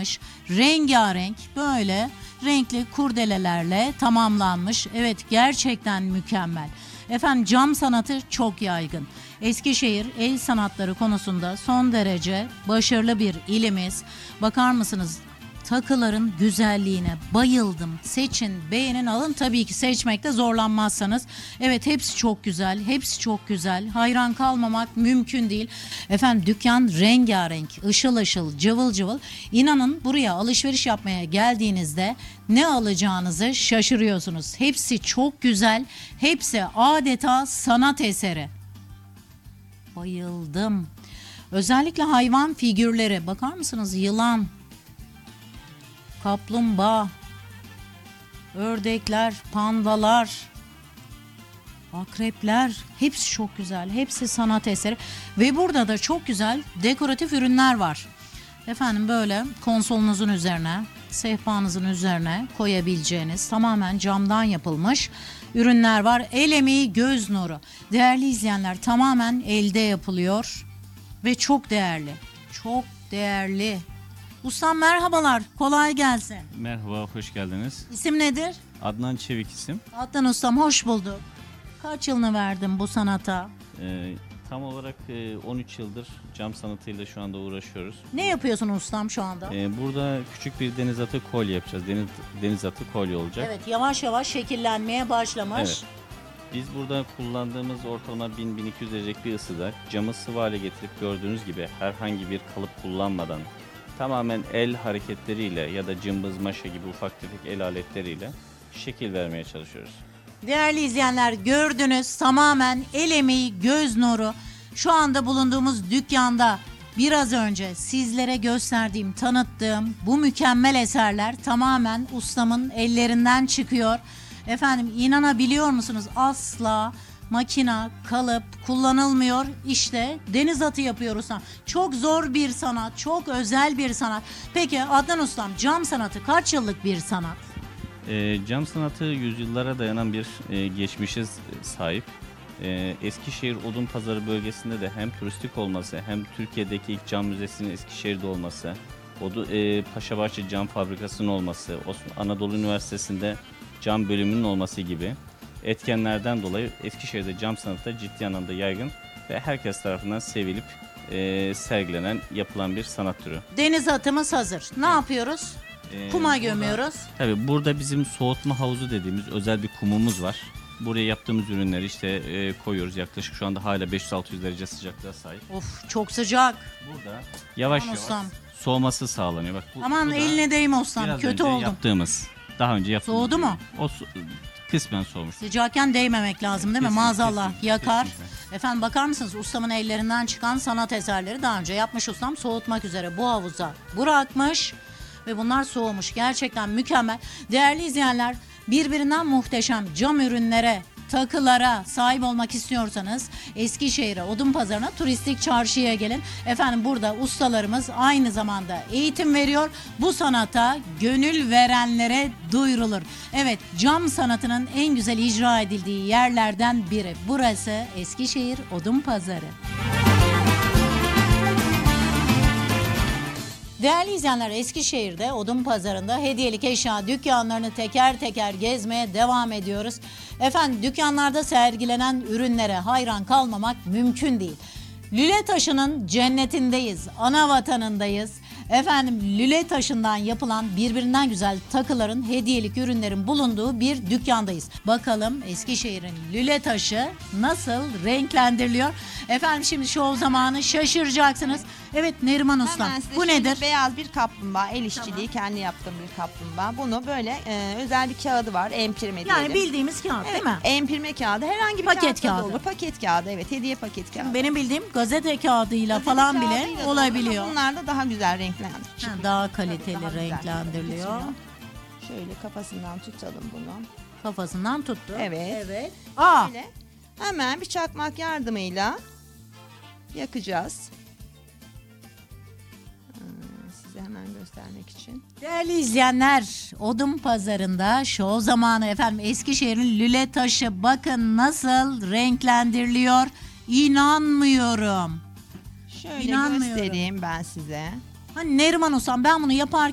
yapılmış. Rengarenk böyle renkli kurdelelerle tamamlanmış. Evet, gerçekten mükemmel. Efendim, cam sanatı çok yaygın. Eskişehir el sanatları konusunda son derece başarılı bir ilimiz. Bakar mısınız? Takıların güzelliğine bayıldım. Seçin, beğenin, alın. Tabii ki seçmekte zorlanmazsanız. Evet, hepsi çok güzel, hepsi çok güzel. Hayran kalmamak mümkün değil. Efendim, dükkan rengarenk, ışıl ışıl, cıvıl cıvıl. İnanın, buraya alışveriş yapmaya geldiğinizde ne alacağınızı şaşırıyorsunuz. Hepsi çok güzel, hepsi adeta sanat eseri. Bayıldım. Özellikle hayvan figürleri. Bakar mısınız? Yılan, kaplumbağa, ördekler, pandalar, akrepler, hepsi çok güzel. Hepsi sanat eseri. Ve burada da çok güzel dekoratif ürünler var. Efendim, böyle konsolunuzun üzerine, sehpanızın üzerine koyabileceğiniz tamamen camdan yapılmış ürünler var. El emeği, göz nuru. Değerli izleyenler, tamamen elde yapılıyor ve çok değerli. Çok değerli. Ustam merhabalar, kolay gelsin. Merhaba, hoş geldiniz. İsim nedir? Adnan Çevik isim. Adnan ustam, hoş bulduk. Kaç yılını verdin bu sanata? Tam olarak 13 yıldır cam sanatıyla şu anda uğraşıyoruz. Ne yapıyorsun ustam şu anda? Burada küçük bir deniz atı kolye yapacağız. Deniz atı kolye olacak. Evet, yavaş yavaş şekillenmeye başlamış. Evet. Biz burada kullandığımız ortalama 1000-1200 derecelik bir ısıda camı sıvı hale getirip gördüğünüz gibi herhangi bir kalıp kullanmadan tamamen el hareketleriyle ya da cımbız, maşa gibi ufak tefek el aletleriyle şekil vermeye çalışıyoruz. Değerli izleyenler, gördünüz, tamamen el emeği, göz nuru. Şu anda bulunduğumuz dükkanda biraz önce sizlere gösterdiğim, tanıttığım bu mükemmel eserler tamamen ustamın ellerinden çıkıyor. Efendim, inanabiliyor musunuz? Asla makina, kalıp kullanılmıyor. İşte deniz atı yapıyor ustam. Çok zor bir sanat, çok özel bir sanat. Peki Adnan ustam, cam sanatı kaç yıllık bir sanat? Cam sanatı yüzyıllara dayanan bir geçmişe sahip. Eskişehir Odunpazarı bölgesinde de hem turistik olması hem Türkiye'deki ilk cam müzesinin Eskişehir'de olması, Paşabahçe Cam Fabrikası'nın olması, Anadolu Üniversitesi'nde cam bölümünün olması gibi etkenlerden dolayı Eskişehir'de cam sanatı ciddi anlamda yaygın ve herkes tarafından sevilip sergilenen, yapılan bir sanat türü. Deniz atımız hazır. Ne yapıyoruz? Kuma gömüyoruz. Tabii burada bizim soğutma havuzu dediğimiz özel bir kumumuz var. Buraya yaptığımız ürünleri işte koyuyoruz. Yaklaşık şu anda hala 500-600 derece sıcaklığa sahip. Of, çok sıcak. Burada yavaş Aman yavaş ustam. soğuması sağlanıyor. Bak, Aman bu da eline değme ustam. biraz Kötü önce oldum. yaptığımız, daha önce yaptığımız. Soğudu mu? O kısmen soğumuş. Sıcakken değmemek lazım değil mi? Kesinlikle, Maazallah kesinlikle, yakar. kesinlikle. Efendim, bakar mısınız? Ustamın ellerinden çıkan sanat eserleri daha önce yapmış ustam. Soğutmak üzere bu havuza bırakmış ve bunlar soğumuş. Gerçekten mükemmel. Değerli izleyenler, birbirinden muhteşem cam ürünlere, takılara sahip olmak istiyorsanız Eskişehir'e, Odunpazarı'na, turistik çarşıya gelin. Efendim, burada ustalarımız aynı zamanda eğitim veriyor. Bu sanata gönül verenlere duyurulur. Evet, cam sanatının en güzel icra edildiği yerlerden biri. Burası Eskişehir Odunpazarı. Değerli izleyenler, Eskişehir'de Odunpazarı'nda hediyelik eşya dükkanlarını teker teker gezmeye devam ediyoruz. Efendim, dükkanlarda sergilenen ürünlere hayran kalmamak mümkün değil. Lüle taşının cennetindeyiz, ana vatanındayız. Efendim, lüle taşından yapılan birbirinden güzel takıların, hediyelik ürünlerin bulunduğu bir dükkandayız. Bakalım Eskişehir'in lüle taşı nasıl renklendiriliyor? Efendim, şimdi şov zamanı, şaşıracaksınız. Evet Neriman Ustam, Hemen size bu şöyle nedir? beyaz bir kaplumbağa, el işçiliği, kendi yaptığım bir kaplumbağa. Bunu böyle özel bir kağıdı var, empirme diyelim. Yani bildiğimiz kağıt değil mi? Empirme kağıdı, herhangi bir Paket kağıtta da kağıdı. olur. Paket kağıdı, evet, hediye paket kağıdı. Benim bildiğim gazete kağıdıyla Gazete falan kağıdıyla bile da olur olabiliyor. ama bunlar da daha güzel renklendir. Ha, daha kaliteli Daha güzel renklendiriliyor. Şöyle kafasından tutalım bunu. Kafasından tuttu. Evet. Evet. Aa, Böyle hemen bir çakmak yardımıyla yakacağız. Size hemen göstermek için. değerli izleyenler, Odunpazarı'nda şov zamanı efendim. Eskişehir'in lüle taşı bakın nasıl renklendiriliyor. İnanmıyorum. Şöyle İnanmıyorum. göstereyim ben size. Hani Neriman Ustam, ben bunu yaparken